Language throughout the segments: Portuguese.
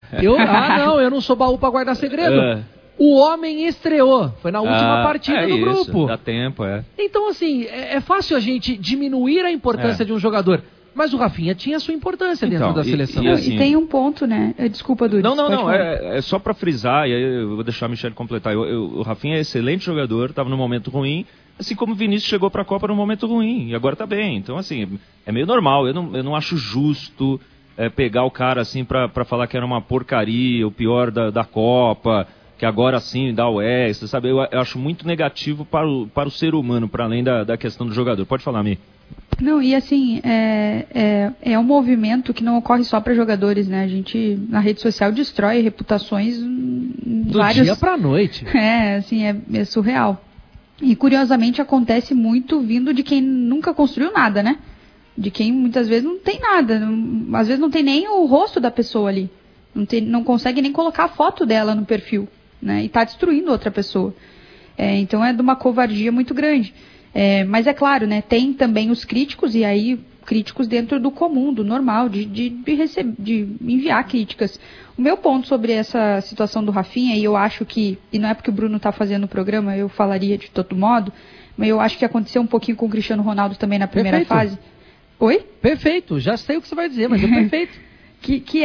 Eu não sou baú pra guardar segredo. O homem estreou, foi na última partida do grupo. Dá tempo, Então, assim, é fácil a gente diminuir a importância de um jogador. Mas o Rafinha tinha a sua importância dentro da seleção. E tem um ponto, né? Desculpa, Dudu. Não. É só pra frisar, e aí eu vou deixar a Michelle completar. O Rafinha é excelente jogador, estava num momento ruim, assim como o Vinícius chegou pra Copa num momento ruim, e agora tá bem. Então, assim, é meio normal. Eu não acho justo pegar o cara, assim, pra falar que era uma porcaria, o pior da Copa, que agora sim dá o extra, sabe? Eu acho muito negativo para o ser humano, para além da questão do jogador. Pode falar, Mi. Não, e assim, é um movimento que não ocorre só para jogadores, né? A gente, na rede social, destrói reputações do dia pra noite. Assim, é surreal. E, curiosamente, acontece muito vindo de quem nunca construiu nada, né? De quem, muitas vezes, não tem nada. Às vezes, não tem nem o rosto da pessoa ali. Não consegue nem colocar a foto dela no perfil, né? E tá destruindo outra pessoa. Então, é de uma covardia muito grande. Mas é claro, né, tem também os críticos, e aí críticos dentro do comum, do normal, de enviar críticas. O meu ponto sobre essa situação do Rafinha, e eu acho que, e não é porque o Bruno está fazendo o programa, eu falaria de todo modo, mas eu acho que aconteceu um pouquinho com o Cristiano Ronaldo também na primeira fase. Oi? Perfeito, já sei o que você vai dizer, mas é perfeito. que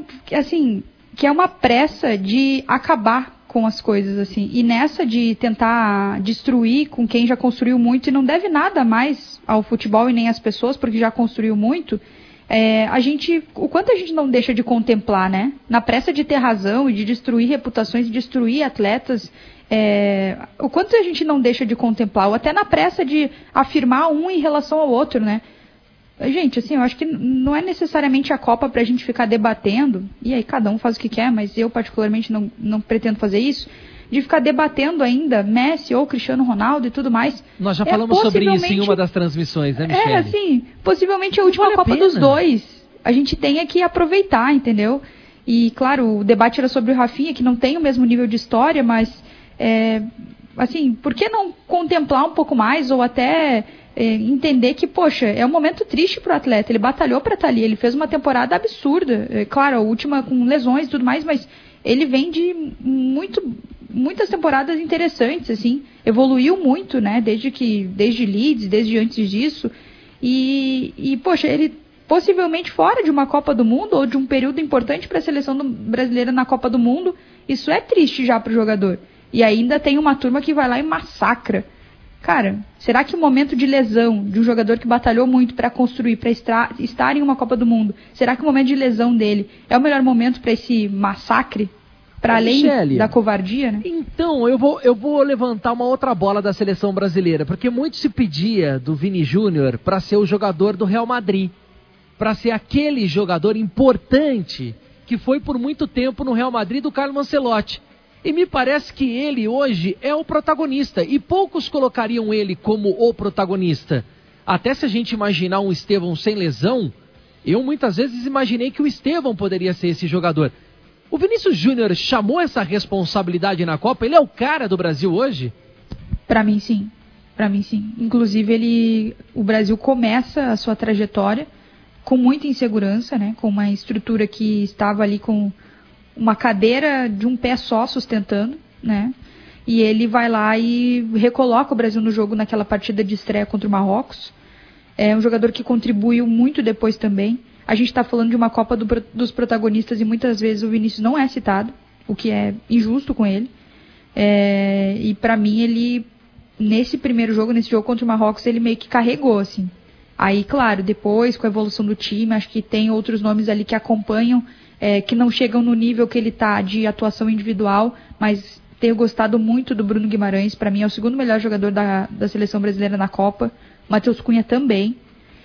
é uma pressa de acabar com as coisas, assim. E nessa de tentar destruir com quem já construiu muito e não deve nada mais ao futebol e nem às pessoas, porque já construiu muito, o quanto a gente não deixa de contemplar, né? Na pressa de ter razão e de destruir reputações e destruir atletas, o quanto a gente não deixa de contemplar, ou até na pressa de afirmar um em relação ao outro, né? Gente, assim, eu acho que não é necessariamente a Copa pra gente ficar debatendo, e aí cada um faz o que quer, mas eu particularmente não pretendo fazer isso, de ficar debatendo ainda Messi ou Cristiano Ronaldo e tudo mais. Nós já falamos sobre isso em uma das transmissões, né, Michele? Assim, possivelmente a última Copa dos dois. A gente tem que aproveitar, entendeu? E, claro, o debate era sobre o Rafinha, que não tem o mesmo nível de história, mas, assim, por que não contemplar um pouco mais, ou até entender que, poxa, é um momento triste pro atleta, ele batalhou para estar ali, ele fez uma temporada absurda, claro, a última com lesões e tudo mais, mas ele vem de muitas temporadas interessantes, assim, evoluiu muito, né, desde Leeds, desde antes disso, e poxa, ele possivelmente fora de uma Copa do Mundo, ou de um período importante para a seleção brasileira na Copa do Mundo, isso é triste já pro jogador, e ainda tem uma turma que vai lá e massacra. Cara, será que o momento de lesão de um jogador que batalhou muito para construir, para estar em uma Copa do Mundo, será que o momento de lesão dele é o melhor momento para esse massacre? Para além da covardia, né? Então, eu vou levantar uma outra bola da seleção brasileira, porque muito se pedia do Vini Júnior para ser o jogador do Real Madrid, para ser aquele jogador importante que foi por muito tempo no Real Madrid do Carlo Ancelotti. E me parece que ele hoje é o protagonista, e poucos colocariam ele como o protagonista. Até se a gente imaginar um Estevão sem lesão, eu muitas vezes imaginei que o Estevão poderia ser esse jogador. O Vinícius Júnior chamou essa responsabilidade na Copa? Ele é o cara do Brasil hoje? Para mim, sim. Inclusive, o Brasil começa a sua trajetória com muita insegurança, né? Com uma estrutura que estava ali com uma cadeira de um pé só sustentando, né? E ele vai lá e recoloca o Brasil no jogo naquela partida de estreia contra o Marrocos. É um jogador que contribuiu muito depois também. A gente está falando de uma Copa dos protagonistas e muitas vezes o Vinícius não é citado, o que é injusto com ele. E para mim ele, nesse jogo contra o Marrocos, ele meio que carregou, assim. Aí, claro, depois com a evolução do time, acho que tem outros nomes ali que acompanham, que não chegam no nível que ele está de atuação individual, mas tenho gostado muito do Bruno Guimarães. Para mim é o segundo melhor jogador da seleção brasileira na Copa. Matheus Cunha também.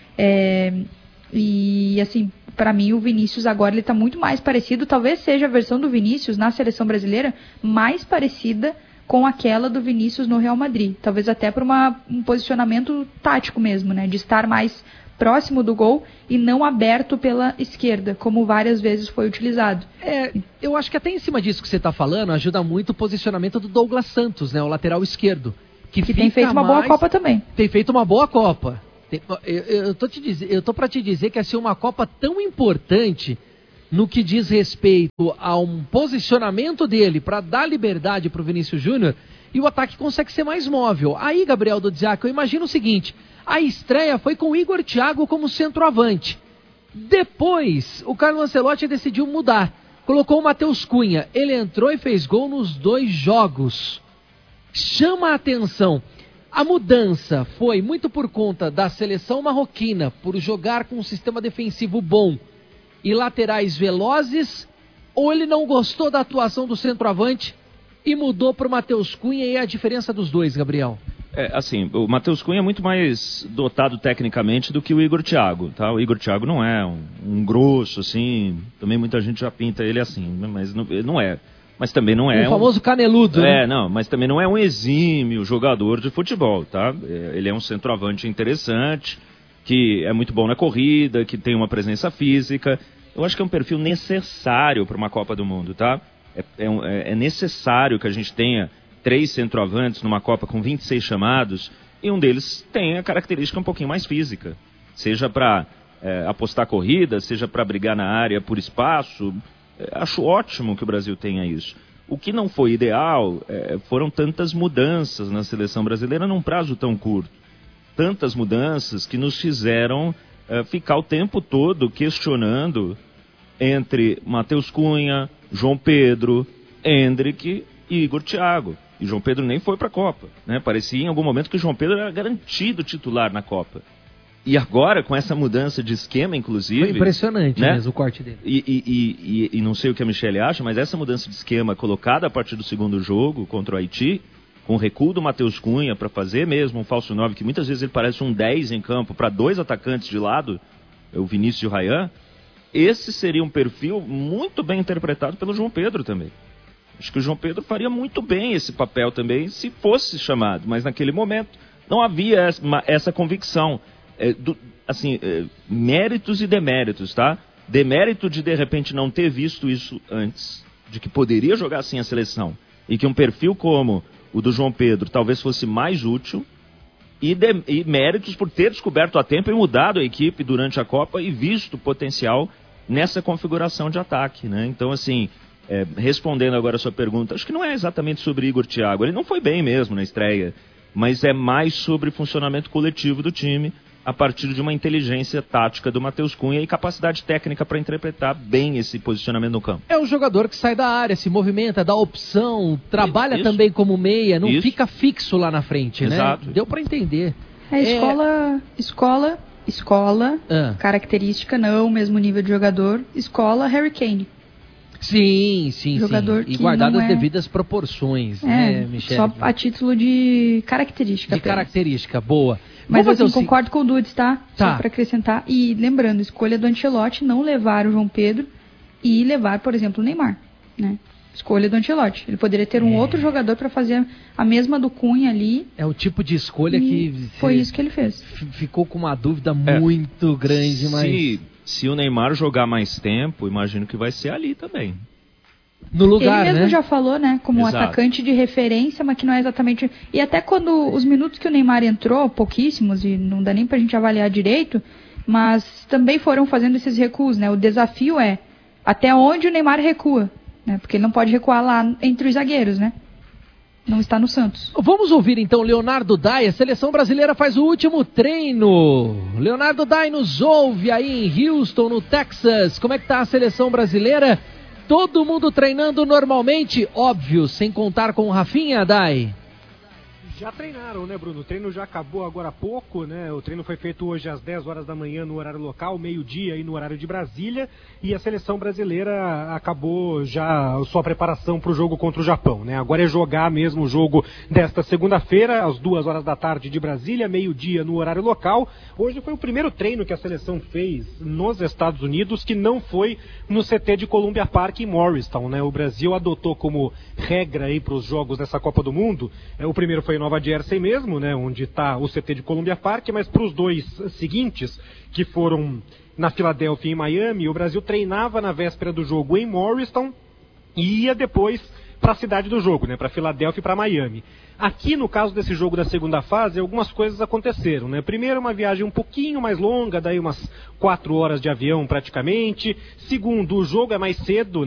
E assim, para mim o Vinícius agora ele está muito mais parecido, talvez seja a versão do Vinícius na seleção brasileira mais parecida com aquela do Vinícius no Real Madrid. Talvez até por um posicionamento tático mesmo, né, de estar mais próximo do gol e não aberto pela esquerda, como várias vezes foi utilizado. Eu acho que até em cima disso que você está falando, ajuda muito o posicionamento do Douglas Santos, né, o lateral esquerdo. Que tem feito uma boa Copa também. Tem feito uma boa Copa. Eu tô para te dizer que assim, uma Copa tão importante no que diz respeito a um posicionamento dele para dar liberdade para o Vinícius Júnior, e o ataque consegue ser mais móvel. Aí, Gabriel Dudziak, eu imagino o seguinte, a estreia foi com o Igor Thiago como centroavante. Depois, o Carlo Ancelotti decidiu mudar. Colocou o Matheus Cunha. Ele entrou e fez gol nos 2 jogos. Chama a atenção. A mudança foi muito por conta da seleção marroquina, por jogar com um sistema defensivo bom e laterais velozes, ou ele não gostou da atuação do centroavante e mudou para o Matheus Cunha, e a diferença dos dois, Gabriel? Assim, o Matheus Cunha é muito mais dotado tecnicamente do que o Igor Thiago, tá? O Igor Thiago não é um grosso, assim, também muita gente já pinta ele assim, mas ele não é. Mas também não é o famoso caneludo, né? Não, mas também não é um exímio jogador de futebol, tá? Ele é um centroavante interessante, que é muito bom na corrida, que tem uma presença física. Eu acho que é um perfil necessário para uma Copa do Mundo, tá? É necessário que a gente tenha 3 centroavantes numa Copa com 26 chamados, e um deles tem a característica um pouquinho mais física. Seja para apostar corrida, seja para brigar na área por espaço. Acho ótimo que o Brasil tenha isso. O que não foi ideal foram tantas mudanças na seleção brasileira num prazo tão curto. Tantas mudanças que nos fizeram ficar o tempo todo questionando entre Matheus Cunha, João Pedro, Endrick e Igor Thiago. E João Pedro nem foi para a Copa, né? Parecia em algum momento que o João Pedro era garantido titular na Copa. E agora, com essa mudança de esquema, inclusive... Foi impressionante, né? Mesmo o corte dele. E não sei o que a Michele acha, mas essa mudança de esquema colocada a partir do segundo jogo contra o Haiti, com o recuo do Matheus Cunha para fazer mesmo um falso 9, que muitas vezes ele parece um 10 em campo, para 2 atacantes de lado, o Vinícius e o Ryan, esse seria um perfil muito bem interpretado pelo João Pedro também. Acho que o João Pedro faria muito bem esse papel também se fosse chamado, mas naquele momento não havia essa convicção. Méritos e deméritos, tá? Demérito de repente não ter visto isso antes, de que poderia jogar assim a seleção, e que um perfil como o do João Pedro talvez fosse mais útil, e méritos por ter descoberto a tempo e mudado a equipe durante a Copa e visto potencial nessa configuração de ataque, né? Então, assim, respondendo agora a sua pergunta, acho que não é exatamente sobre Igor Thiago, ele não foi bem mesmo na estreia, mas é mais sobre funcionamento coletivo do time, a partir de uma inteligência tática do Matheus Cunha e capacidade técnica para interpretar bem esse posicionamento no campo. É um jogador que sai da área, se movimenta, dá opção, trabalha isso. Também como meia, não isso. Fica fixo lá na frente, exato. Né? Deu para entender. Escola, característica não, mesmo nível de jogador, escola Harry Kane. Sim. Jogador e guardado as devidas proporções, né, Michele? Só a título de característica. De característica, boa. Mas assim, concordo com o Dudes, tá? Só para acrescentar. E lembrando, escolha do Ancelotti não levar o João Pedro e levar, por exemplo, o Neymar, né? Escolha do Ancelotti. Ele poderia ter um outro jogador para fazer a mesma do Cunha ali. É o tipo de escolha que... Foi isso que ele fez. Ficou com uma dúvida muito grande, mas... Se o Neymar jogar mais tempo, imagino que vai ser ali também. No lugar, ele mesmo né? Já falou, né? Como Exato. Atacante de referência, mas que não é exatamente... E até quando os minutos que o Neymar entrou, pouquíssimos, e não dá nem pra gente avaliar direito, mas também foram fazendo esses recuos, né? O desafio é até onde o Neymar recua, né? Porque ele não pode recuar lá entre os zagueiros, né? Não está no Santos. Vamos ouvir então Leonardo Dai. A seleção brasileira faz o último treino. Leonardo Dai nos ouve aí em Houston, no Texas. Como é que tá a seleção brasileira? Todo mundo treinando normalmente, óbvio, sem contar com o Rafinha, Dai. Já treinaram, né, Bruno? O treino já acabou agora há pouco, né? O treino foi feito hoje às 10 horas da manhã no horário local, meio-dia aí no horário de Brasília, e a seleção brasileira acabou já a sua preparação para o jogo contra o Japão, né? Agora é jogar mesmo o jogo desta segunda-feira, às 2 horas da tarde de Brasília, meio-dia no horário local. Hoje foi o primeiro treino que a seleção fez nos Estados Unidos, que não foi no CT de Columbia Park em Morristown, né? O Brasil adotou como regra aí para os jogos dessa Copa do Mundo, o primeiro foi em Nova Jersey mesmo, né, onde está o CT de Columbia Park, mas para os 2 seguintes, que foram na Filadélfia e em Miami, o Brasil treinava na véspera do jogo em Morristown e ia depois para a cidade do jogo, né? Para Filadélfia e para Miami. Aqui, no caso desse jogo da segunda fase, algumas coisas aconteceram, né? Primeiro, uma viagem um pouquinho mais longa, daí umas 4 horas de avião praticamente. Segundo, o jogo é mais cedo,